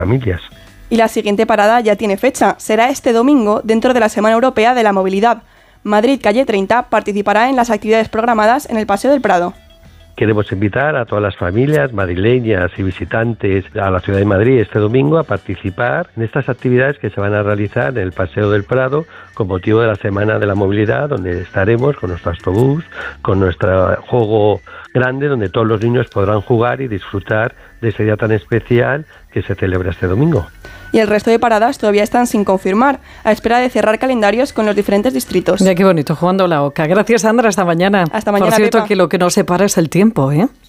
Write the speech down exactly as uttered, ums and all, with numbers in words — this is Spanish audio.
familias. Y la siguiente parada ya tiene fecha. Será este domingo dentro de la Semana Europea de la Movilidad. Madrid Calle treinta participará en las actividades programadas en el Paseo del Prado. Queremos invitar a todas las familias madrileñas y visitantes a la ciudad de Madrid este domingo a participar en estas actividades que se van a realizar en el Paseo del Prado con motivo de la Semana de la Movilidad, donde estaremos con nuestro autobús, con nuestro juego grande, donde todos los niños podrán jugar y disfrutar de ese día tan especial que se celebra este domingo. Y el resto de paradas todavía están sin confirmar, a espera de cerrar calendarios con los diferentes distritos. Ya, qué bonito, jugando la oca. Gracias, Sandra, hasta mañana. Hasta mañana, Por cierto, Pepa. que lo que nos separa es el tiempo, ¿eh?